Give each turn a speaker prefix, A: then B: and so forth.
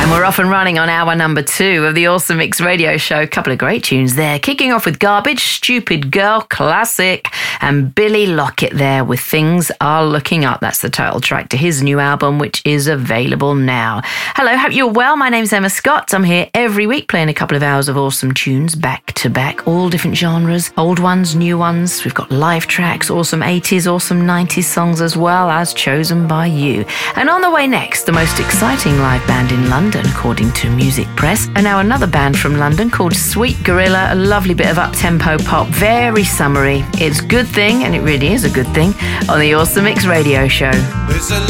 A: We're off and running on hour number 2 of the Awesome Mix Radio Show. A couple of great tunes there. Kicking off with Garbage, Stupid Girl, classic, and Billy Lockett there with Things Are Looking Up. That's the title track to his new album, which is available now. Hello, hope you're well. My name's Emma Scott. I'm here every week playing a couple of hours of awesome tunes back to back, all different genres, old ones, new ones. We've got live tracks, awesome 80s, awesome 90s songs as well, as chosen by you. And on the way next, the most exciting live band in London, according to Music Press. And now another band from London called Sweet Gorilla, a lovely bit of up-tempo pop, very summery. It's Good Thing, and it really is a good thing, on the Awesome Mix Radio Show.